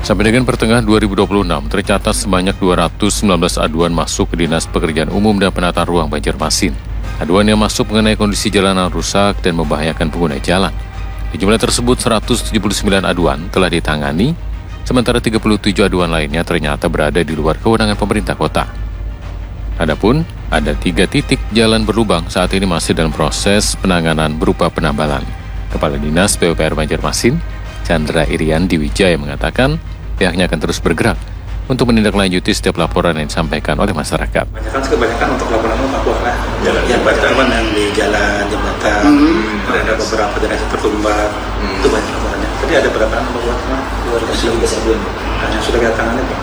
Sampai dengan pertengahan 2026, tercatat sebanyak 219 aduan masuk ke Dinas Pekerjaan Umum dan Penataan Ruang Banjarmasin. Aduan yang masuk mengenai kondisi jalanan rusak dan membahayakan pengguna jalan. Di jumlah tersebut, 179 aduan telah ditangani, sementara 37 aduan lainnya ternyata berada di luar kewenangan pemerintah kota. Adapun, ada 3 titik jalan berlubang saat ini masih dalam proses penanganan berupa penambalan. Kepala Dinas PUPR Banjarmasin, Chandra Iriandi Wijaya mengatakan pihaknya akan terus bergerak untuk menindaklanjuti setiap laporan yang disampaikan oleh masyarakat. Kebanyakan untuk laporan Papua lah, yang pertama yang di jalan jembatan, ada beberapa daerah yang tertumbar, itu banyak laporannya. Tadi ada berapa Papua? 200 aduan. Yang sudah kita tangani Pak?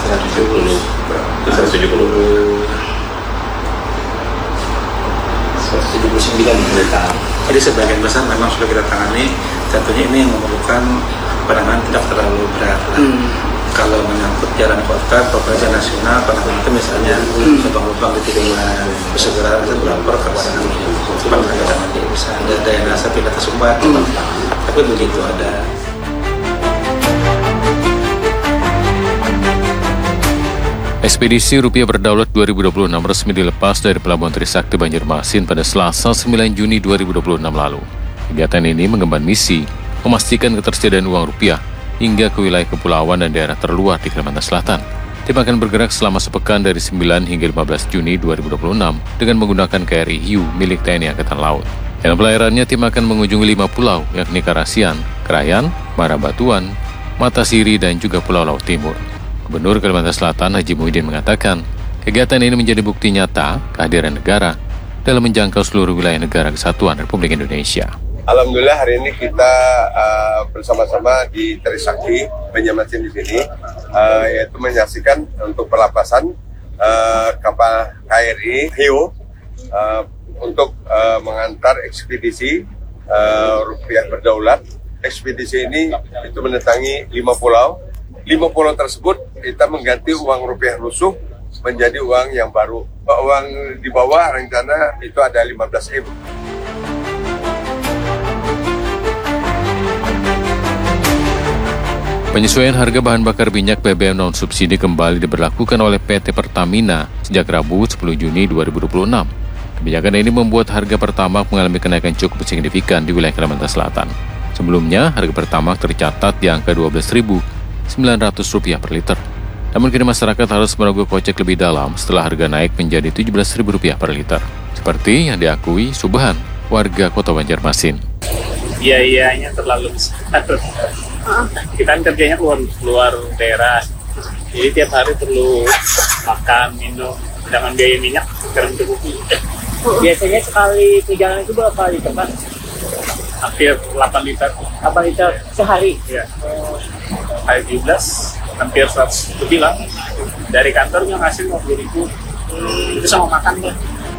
179 Jadi sebagian besar memang sudah kita tangani. Tentunya ini yang memerlukan penanganan tidak terlalu berat. Kalau menyangkut jalan kota, provinsi nasional, penanganan itu misalnya lubang-lubang di tikungan, segera kita melapor kepada penanganan bisa ada daya rasa tidak tersumbat. Tapi begitu ada. Ekspedisi Rupiah Berdaulat 2026 resmi dilepas dari Pelabuhan Trisakti Banjarmasin pada Selasa 9 Juni 2026 lalu. Kegiatan ini mengemban misi memastikan ketersediaan uang rupiah hingga ke wilayah kepulauan dan daerah terluar di Kalimantan Selatan. Tim akan bergerak selama sepekan dari 9 hingga 15 Juni 2026 dengan menggunakan KRI Hiu milik TNI Angkatan Laut. Dalam pelayarannya, tim akan mengunjungi 5 pulau, yakni Karasian, Krayan, Marabatuan, Matasiri, dan juga Pulau Laut Timur. Gubernur Kalimantan Selatan Haji Muhyiddin mengatakan, kegiatan ini menjadi bukti nyata kehadiran negara dalam menjangkau seluruh wilayah negara kesatuan Republik Indonesia. Alhamdulillah hari ini kita bersama-sama di Trisakti Banjarmasin di sini, yaitu menyaksikan untuk pelepasan kapal KRI Hiu untuk mengantar ekspedisi Rupiah Berdaulat. Ekspedisi ini itu mendatangi 5 pulau. 5 pulau tersebut kita mengganti uang rupiah lusuh menjadi uang yang baru. Uang di bawah rencana itu ada 15.000. Penyesuaian harga bahan bakar minyak BBM non-subsidi kembali diberlakukan oleh PT Pertamina sejak Rabu 10 Juni 2026. Kebijakan ini membuat harga Pertamax mengalami kenaikan cukup signifikan di wilayah Kalimantan Selatan. Sebelumnya, harga Pertamax tercatat di angka Rp12.900 per liter. Namun kini masyarakat harus merogoh kocek lebih dalam setelah harga naik menjadi Rp17.000 per liter. Seperti yang diakui Subhan, warga Kota Banjarmasin. Biayanya terlalu besar. Kita kan kerjanya keluar daerah, jadi tiap hari perlu makan, minum, sedangkan biaya minyak sekarang cukup. Biasanya sekali perjalanan itu berapa liter, Pak? Hampir 8 liter. 8 liter sehari? Ya. Hari 17, hampir 100 lebih lah. Dari kantornya ngasih 50.000. Itu sama makan ya.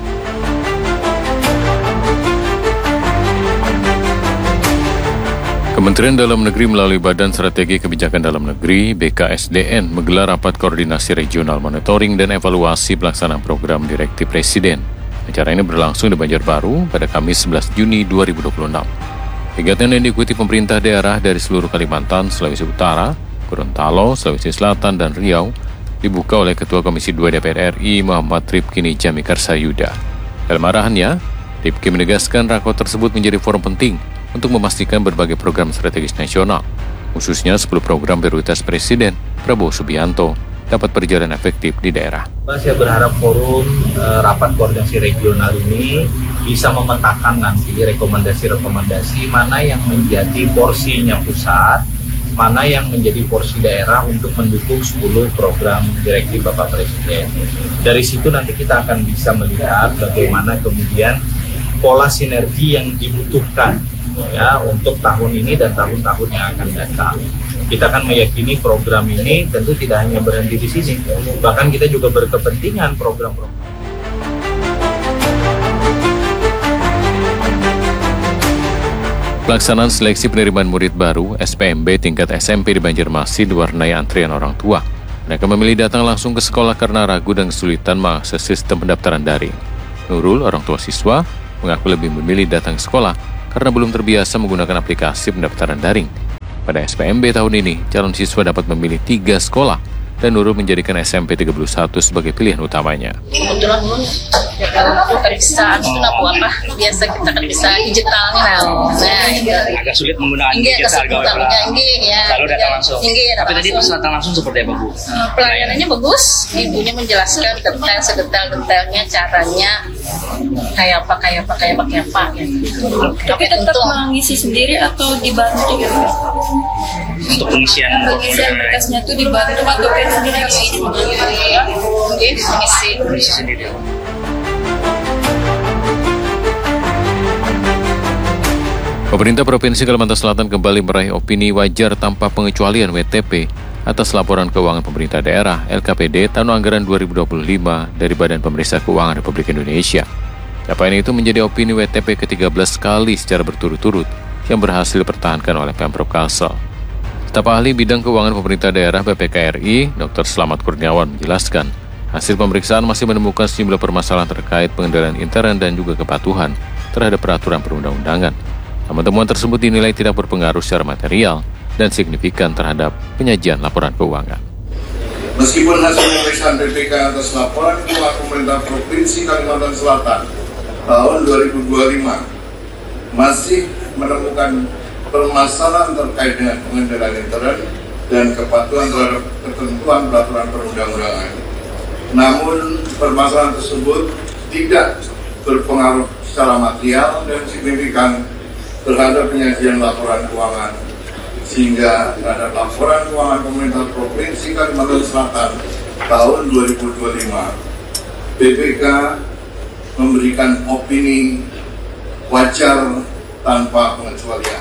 Kementerian Dalam Negeri melalui Badan Strategi Kebijakan Dalam Negeri (BKSDN) menggelar rapat koordinasi regional monitoring dan evaluasi pelaksanaan program Direktif Presiden. Acara ini berlangsung di Banjarbaru pada Kamis 11 Juni 2026. Kegiatan yang diikuti pemerintah daerah dari seluruh Kalimantan, Sulawesi Utara, Gorontalo, Sulawesi Selatan, dan Riau dibuka oleh Ketua Komisi 2 DPR RI Muhammad Rifki Nijami Karsayuda. Dalam arahannya, Rifki menegaskan rakor tersebut menjadi forum penting untuk memastikan berbagai program strategis nasional, khususnya 10 program prioritas Presiden Prabowo Subianto, dapat berjalan efektif di daerah. Saya berharap forum rapat koordinasi regional ini bisa memetakan nanti rekomendasi-rekomendasi mana yang menjadi porsinya pusat, mana yang menjadi porsi daerah untuk mendukung 10 program direktif Bapak Presiden. Dari situ nanti kita akan bisa melihat bagaimana kemudian pola sinergi yang dibutuhkan ya untuk tahun ini dan tahun-tahun yang akan datang. Kita akan meyakini program ini tentu tidak hanya berhenti di sini, bahkan kita juga berkepentingan program-program. Pelaksanaan seleksi penerimaan murid baru (SPMB) tingkat SMP di Banjarmasin diwarnai antrian orang tua. Mereka memilih datang langsung ke sekolah karena ragu dan kesulitan mengakses sistem pendaftaran daring. Nurul, orang tua siswa, mengaku lebih memilih datang ke sekolah karena belum terbiasa menggunakan aplikasi pendaftaran daring. Pada SPMB tahun ini, calon siswa dapat memilih 3 sekolah dan Nurul menjadikan SMP 31 sebagai pilihan utamanya. Kebetulan pun untuk periksaan itu apa biasa kita kan bisa digitalnya itu agak sulit menggunakan digital kalau datang langsung. Tapi tadi pas datang langsung seperti apa, Bu? Pelayanannya bagus, ibunya menjelaskan sedetail-detailnya, caranya kayak apa gitu. Tapi tetap mengisi sendiri atau dibantu gitu? Untuk pengisian berkasnya itu dibantu atau kan sendiri mengisi sendiri. Pemerintah Provinsi Kalimantan Selatan kembali meraih opini wajar tanpa pengecualian WTP atas laporan keuangan pemerintah daerah LKPD tahun anggaran 2025 dari Badan Pemeriksa Keuangan Republik Indonesia. Capaian itu menjadi opini WTP ke-13 kali secara berturut-turut yang berhasil dipertahankan oleh Pemprov Kalsel. Staf ahli bidang keuangan pemerintah daerah BPKRI, Dr. Slamet Kurniawan menjelaskan, hasil pemeriksaan masih menemukan sejumlah permasalahan terkait pengendalian intern dan juga kepatuhan terhadap peraturan perundang-undangan. Namun temuan tersebut dinilai tidak berpengaruh secara material dan signifikan terhadap penyajian laporan keuangan. Meskipun hasil pemeriksaan BPK atas laporan keuangan pemerintah Provinsi Kalimantan Selatan tahun 2025 masih menemukan permasalahan terkait dengan pengendalian intern dan kepatuhan terhadap ketentuan peraturan perundang-undangan. Namun permasalahan tersebut tidak berpengaruh secara material dan signifikan terhadap penyajian laporan keuangan, sehingga terhadap laporan keuangan pemerintah Provinsi Kalimantan Selatan tahun 2025, BPK memberikan opini wajar tanpa pengecualian.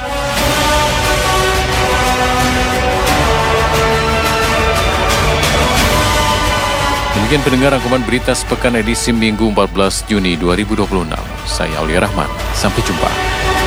Demikian pendengar rangkuman berita sepekan edisi Minggu 14 Juni 2026. Saya Aulia Rahman, sampai jumpa.